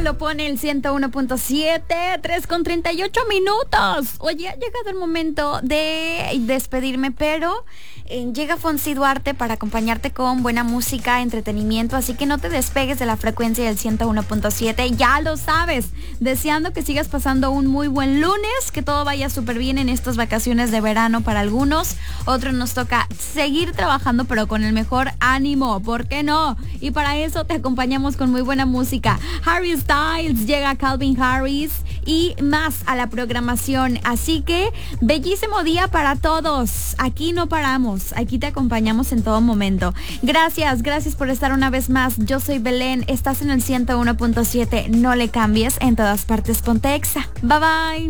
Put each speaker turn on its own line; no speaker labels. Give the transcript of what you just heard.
lo pone el 101.7, 3:38 minutos. Oye, ha llegado el momento de despedirme, pero llega Fonsi Duarte para acompañarte con buena música, entretenimiento, así que no te despegues de la frecuencia del 101.7, ya lo sabes. Deseando que sigas pasando un muy buen lunes, que todo vaya súper bien en estas vacaciones de verano para algunos. Otros nos toca seguir trabajando, pero con el mejor ánimo, ¿por qué no? Y para eso te acompañamos con muy buena música. Harry Styles, llega Calvin Harris y más a la programación. Así que bellísimo día para todos. Aquí no paramos, aquí te acompañamos en todo momento. Gracias por estar una vez más. Yo soy Belén, estás en el 101.7. No le cambies, en todas partes ponte Exa. Bye bye.